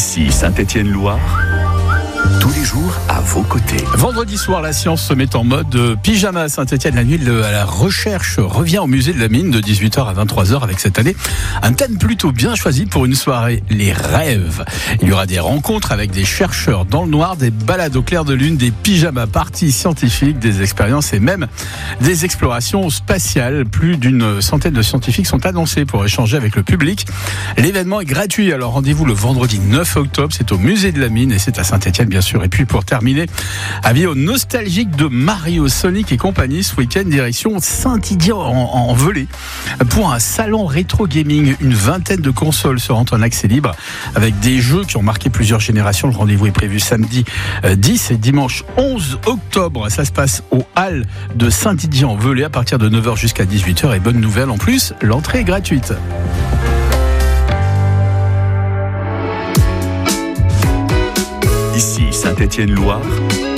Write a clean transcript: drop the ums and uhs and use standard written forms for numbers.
Ici Saint-Étienne-Loire, tous les jours à vos côtés. Vendredi soir, la science se met en mode pyjama à Saint-Étienne. La nuit à la recherche revient au musée de la mine de 18h à 23h avec cette année un thème plutôt bien choisi pour une soirée, les rêves. Il y aura des rencontres avec des chercheurs dans le noir, des balades au clair de lune, des pyjamas parties scientifiques, des expériences et même des explorations spatiales. Plus d'une centaine de scientifiques sont annoncés pour échanger avec le public. L'événement est gratuit, alors rendez-vous le vendredi 9 octobre. C'est au musée de la mine et c'est à Saint-Étienne bien sûr. Et puis pour terminer, avis aux nostalgiques de Mario, Sonic et compagnie, ce week-end direction Saint-Didier en Velay pour un salon rétro gaming. Une vingtaine de consoles seront en accès libre avec des jeux qui ont marqué plusieurs générations. Le rendez-vous est prévu samedi 10 et dimanche 11 octobre. Ça se passe aux Halles de Saint-Didier en Velay à partir de 9h jusqu'à 18h. Et bonne nouvelle en plus, l'entrée est gratuite. Ici Saint-Étienne-Loire,